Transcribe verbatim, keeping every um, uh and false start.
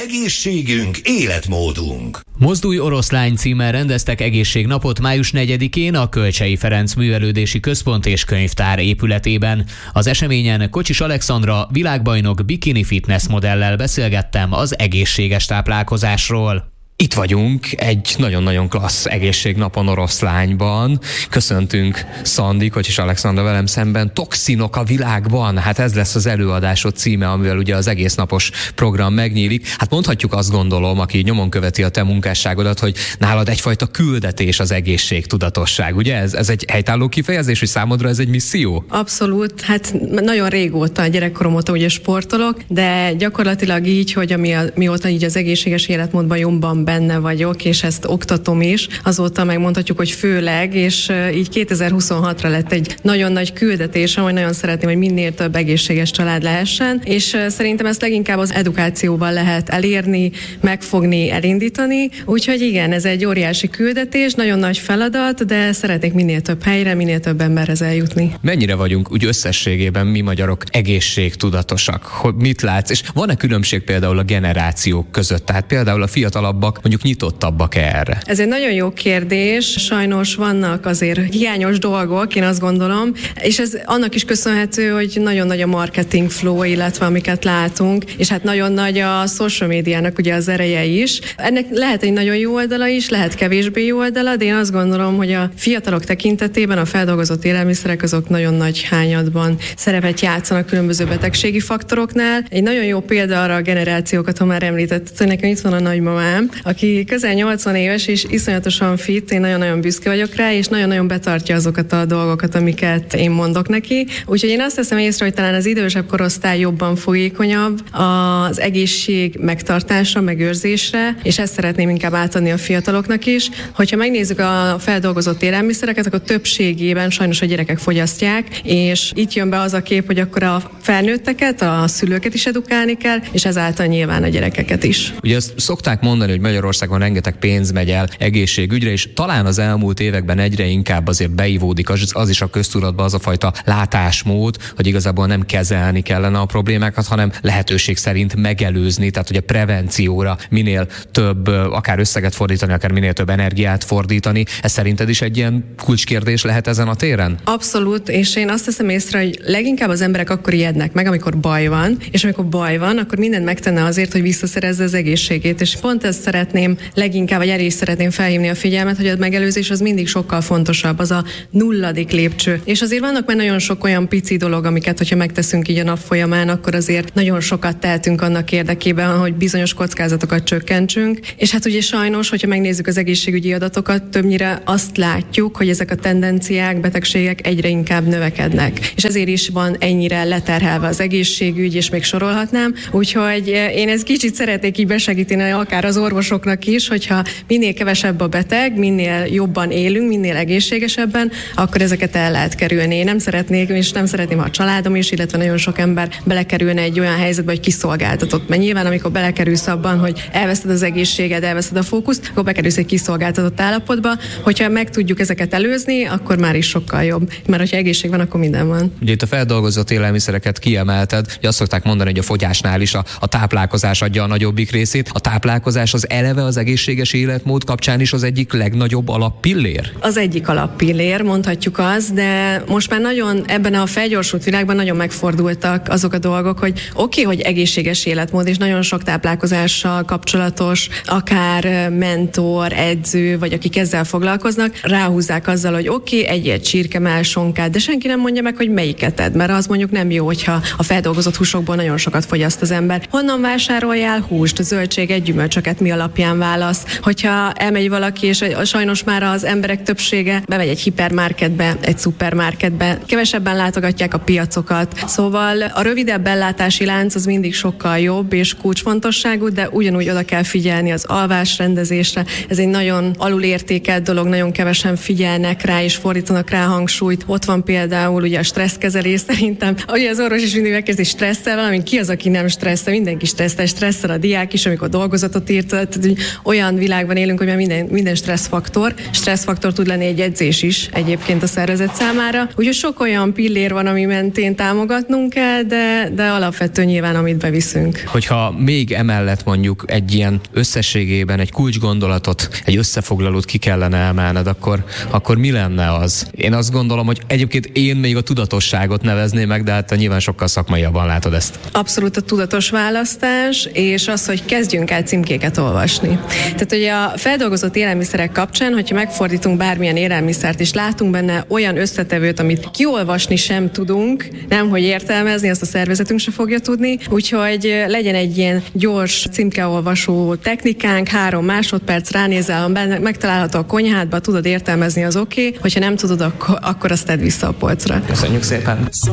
Egészségünk, életmódunk. Mozdulj oroszlány címmel rendeztek egészségnapot május negyedikén a Kölcsey Ferenc Művelődési Központ és Könyvtár épületében. Az eseményen Kocsis Alexandra világbajnok bikini fitness modellel beszélgettem az egészséges táplálkozásról. Itt vagyunk egy nagyon-nagyon klassz egészségnapon Oroszlányban. Köszöntünk Szandi, Kocsis Alexandra velem szemben. Toxinok a világban. Hát ez lesz az előadásod címe, amivel ugye az egész napos program megnyílik. Hát mondhatjuk, azt gondolom, aki nyomon követi a te munkásságodat, hogy nálad egyfajta küldetés az egészségtudatosság. Ugye ez, ez egy helytálló kifejezés, hogy számodra ez egy misszió? Abszolút. Hát nagyon régóta, a gyerekkorom óta ugye sportolok, de gyakorlatilag így, hogy ami a, mióta így az egészséges életmódban jobban benne vagyok, és ezt oktatom is. Azóta megmondhatjuk, hogy főleg, és így kétezer-huszonhatra lett egy nagyon nagy küldetésem, hogy nagyon szeretném, hogy minél több egészséges család lehessen, és szerintem ezt leginkább az edukációval lehet elérni, megfogni, elindítani. Úgyhogy igen, ez egy óriási küldetés, nagyon nagy feladat, de szeretnék minél több helyre, minél több emberhez eljutni. Mennyire vagyunk úgy összességében mi magyarok egészségtudatosak? Hogy mit látsz? És van-e különbség például a generációk között? Tehát például a fiatalabbak mondjuk nyitottabbak erre? Ez egy nagyon jó kérdés. Sajnos vannak azért hiányos dolgok, én azt gondolom, és ez annak is köszönhető, hogy nagyon nagy a marketing flow, illetve amiket látunk, és hát nagyon nagy a social médiának ugye az ereje is. Ennek lehet egy nagyon jó oldala is, lehet kevésbé jó oldala, de én azt gondolom, hogy a fiatalok tekintetében a feldolgozott élelmiszerek azok nagyon nagy hányadban szerepet játszanak különböző betegségi faktoroknál. Egy nagyon jó példa arra a generációkat, ha már említett, hogy nekem itt van a nagymamám, aki közel nyolcvan éves és iszonyatosan fit, én nagyon-nagyon büszke vagyok rá, és nagyon-nagyon betartja azokat a dolgokat, amiket én mondok neki. Úgyhogy én azt teszem észre, hogy talán az idősebb korosztály jobban fogékonyabb az egészség megtartása, megőrzésre, és ezt szeretném inkább átadni a fiataloknak is. Hogyha megnézzük a feldolgozott élelmiszereket, akkor többségében sajnos a gyerekek fogyasztják, és itt jön be az a kép, hogy akkor a felnőtteket, a szülőket is edukálni kell, és ezáltal nyilván a gyerekeket is. Ugye azt szokták mondani, hogy Magyarországon rengeteg pénz megy el egészségügyre, és talán az elmúlt években egyre inkább azért beivódik az, az is a köztudatba az a fajta látásmód, hogy igazából nem kezelni kellene a problémákat, hanem lehetőség szerint megelőzni, tehát hogy a prevencióra minél több, akár összeget fordítani, akár minél több energiát fordítani. Ez szerinted is egy ilyen kulcskérdés lehet ezen a téren? Abszolút, és én azt teszem észre, hogy leginkább az emberek akkor ijednek meg, amikor baj van, és amikor baj van, akkor mindent megtenne azért, hogy visszaszerezze az egészségét, és pont ezt szeretném leginkább, vagy erre is szeretném felhívni a figyelmet, hogy a megelőzés az mindig sokkal fontosabb, az a nulladik lépcső. És azért vannak már nagyon sok olyan pici dolog, amiket, hogyha megteszünk így a nap folyamán, akkor azért nagyon sokat tehetünk annak érdekében, hogy bizonyos kockázatokat csökkentsünk. És hát ugye sajnos, hogyha megnézzük az egészségügyi adatokat, többnyire azt látjuk, hogy ezek a tendenciák, betegségek egyre inkább növekednek. És ezért is van ennyire leterhelve az egészségügy, és még sorolhatnám. Úgyhogy én ezt kicsit szeretnék így besegíteni akár az orvosoknak is, hogyha minél kevesebb a beteg, minél jobban élünk, minél egészségesebben, akkor ezeket el lehet kerülni. Én nem szeretnék, és nem szeretném, ha a családom is, illetve nagyon sok ember belekerülne egy olyan helyzetbe, hogy kiszolgáltatott. Mert nyilván, amikor belekerülsz abban, hogy elveszted az egészséged, elveszted a fókuszt, akkor bekerülsz egy kiszolgáltatott állapotba. Hogyha meg tudjuk ezeket előzni, akkor már is sokkal jobb. Mert hogyha egészség van, akkor minden van. Ugye itt a feldolgozott élelmiszereket kiemelted, hogy azt szokták mondani, hogy a fogyásnál is a, a táplálkozás adja a nagyobbik részét. A táplálkozás az eleve az egészséges életmód kapcsán is az egyik legnagyobb alappillér? Az egyik alappillér, mondhatjuk azt, de most már nagyon ebben a felgyorsult világban nagyon megfordultak azok a dolgok, hogy oké, okay, hogy egészséges életmód, és nagyon sok táplálkozással kapcsolatos, akár mentor, edző, vagy akik ezzel foglalkoznak, ráhúzzák azzal, hogy oké, okay, egy-egy csirkemell, sonkát, de senki nem mondja meg, hogy melyiket edd, mert az mondjuk nem jó, hogyha a feldolgozott húsokból nagyon sokat fogyaszt az ember. Honnan vásároljál húst, zöldséget, gyümölcsöket, mi alapján válasz? Hogyha elmegy valaki, és sajnos már az emberek többsége bemegy egy hipermarketbe, egy szupermarketbe, kevesebben látogatják a piacokat. Szóval a rövidebb ellátási lánc az mindig sokkal jobb és kulcsfontosságú, de ugyanúgy oda kell figyelni az alvás rendezésre. Ez egy nagyon alulértékelt dolog, nagyon kevesen figyelnek rá és fordítanak rá hangsúlyt. Ott van például ugye a stresszkezelés szerintem. Ugye az orvos is mindig megkezdi stresszel, valamint ki az, aki nem stresszel, mindenki stresszel, stresszel a diák is, amikor dolgozatot írt, Tehát, hogy olyan világban élünk, hogy már minden, minden stresszfaktor. Stresszfaktor tud lenni egy edzés is egyébként a szervezet számára. Úgyhogy sok olyan pillér van, ami mentén támogatnunk kell, de, de alapvető nyilván, amit beviszünk. Hogyha még emellett mondjuk egy ilyen összességében egy kulcsgondolatot, egy összefoglalót ki kellene emelned, akkor, akkor mi lenne az? Én azt gondolom, hogy egyébként én még a tudatosságot nevezném meg, de hát nyilván sokkal szakmaiabban látod ezt. Abszolút a tudatos választás, és az, hogy kezdjünk el címkéket olvasni. Tehát ugye a feldolgozott élelmiszerek kapcsán, hogyha megfordítunk bármilyen élelmiszert, és látunk benne olyan összetevőt, amit kiolvasni sem tudunk, nem hogy értelmezni, azt a szervezetünk se fogja tudni, úgyhogy legyen egy ilyen gyors címkeolvasó technikánk, három másodperc, ránézel, benne megtalálható a konyhádba, tudod értelmezni, az oké, okay. Hogyha nem tudod, akkor, akkor azt tedd vissza a polcra. Köszönjük szépen!